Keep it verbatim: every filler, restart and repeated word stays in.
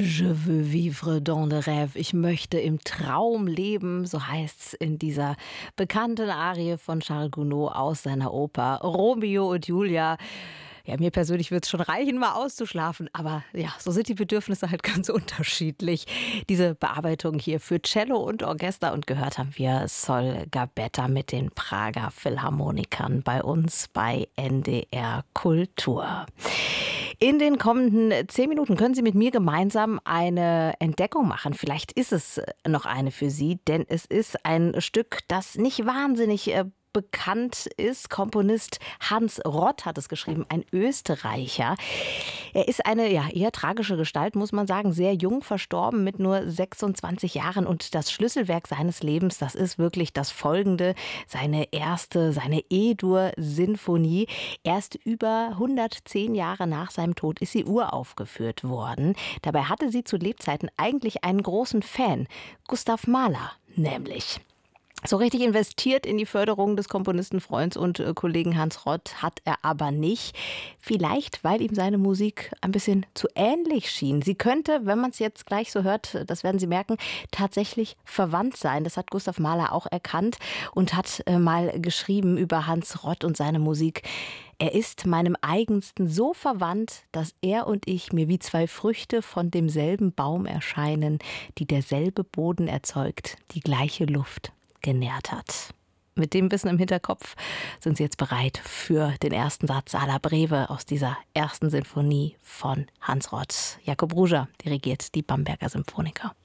Je veux vivre dans le rêve. Ich möchte im Traum leben, so heißt's in dieser bekannten Arie von Charles Gounod aus seiner Oper Romeo und Julia. Ja, mir persönlich würde es schon reichen, mal auszuschlafen, aber ja, so sind die Bedürfnisse halt ganz unterschiedlich. Diese Bearbeitung hier für Cello und Orchester, und gehört haben wir Sol Gabetta mit den Prager Philharmonikern bei uns bei N D R Kultur. In den kommenden zehn Minuten können Sie mit mir gemeinsam eine Entdeckung machen. Vielleicht ist es noch eine für Sie, denn es ist ein Stück, das nicht wahnsinnig äh, bekannt ist. Komponist Hans Rott hat es geschrieben, ein Österreicher. Er ist eine ja, eher tragische Gestalt, muss man sagen, sehr jung verstorben mit nur sechsundzwanzig Jahren. Und das Schlüsselwerk seines Lebens, das ist wirklich das folgende, seine erste, seine E-Dur-Sinfonie. Erst über hundertzehn Jahre nach seinem Tod ist sie uraufgeführt worden. Dabei hatte sie zu Lebzeiten eigentlich einen großen Fan, Gustav Mahler nämlich. So richtig investiert in die Förderung des Komponistenfreunds und äh, Kollegen Hans Rott hat er aber nicht. Vielleicht, weil ihm seine Musik ein bisschen zu ähnlich schien. Sie könnte, wenn man es jetzt gleich so hört, das werden Sie merken, tatsächlich verwandt sein. Das hat Gustav Mahler auch erkannt und hat äh, mal geschrieben über Hans Rott und seine Musik. Er ist meinem Eigensten so verwandt, dass er und ich mir wie zwei Früchte von demselben Baum erscheinen, die derselbe Boden erzeugt, die gleiche Luft genährt hat. Mit dem Wissen im Hinterkopf sind Sie jetzt bereit für den ersten Satz aller Breve aus dieser ersten Sinfonie von Hans Rott. Jakob Ruger dirigiert die Bamberger Symphoniker.